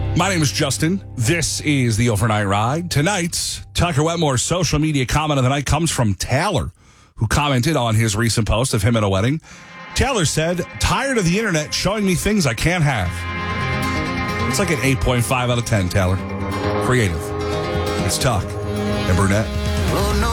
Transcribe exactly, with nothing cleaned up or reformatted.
My name is Justin. This is the Overnight Ride. Tonight's Tucker Wetmore's social media comment of the night comes from Taylor, who commented on his recent post of him at a wedding. Taylor said, tired of the internet showing me things I can't have. It's like an eight point five out of ten, Taylor. Creative. It's Tuck and Burnett.